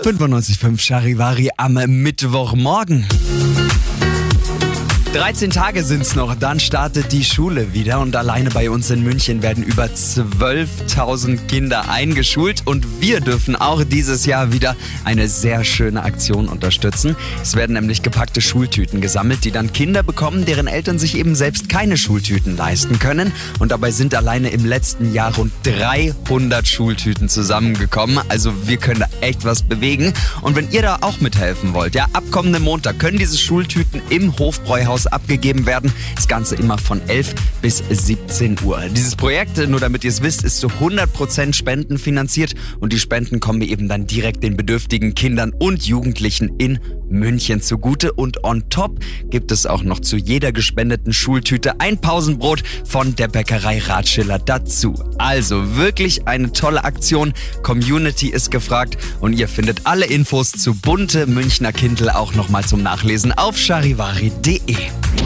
95.5 Charivari am Mittwochmorgen. 13 Tage sind's noch, dann startet die Schule wieder und alleine bei uns in München werden über 12.000 Kinder eingeschult und wir dürfen auch dieses Jahr wieder eine sehr schöne Aktion unterstützen. Es werden nämlich gepackte Schultüten gesammelt, die dann Kinder bekommen, deren Eltern sich eben selbst keine Schultüten leisten können. Und dabei sind alleine im letzten Jahr rund 300 Schultüten zusammengekommen. Also wir können da echt was bewegen. Und wenn ihr da auch mithelfen wollt, ja, ab kommenden Montag können diese Schultüten im Hofbräuhaus abgegeben werden. Das Ganze immer von 11 bis 17 Uhr. Dieses Projekt, nur damit ihr es wisst, ist zu 100% spendenfinanziert und die Spenden kommen eben dann direkt den bedürftigen Kindern und Jugendlichen in München zugute. Und on top gibt es auch noch zu jeder gespendeten Schultüte ein Pausenbrot von der Bäckerei Ratschiller dazu. Also wirklich eine tolle Aktion. Community ist gefragt und ihr findet alle Infos zu bunte Münchner Kindl auch nochmal zum Nachlesen auf charivari.de.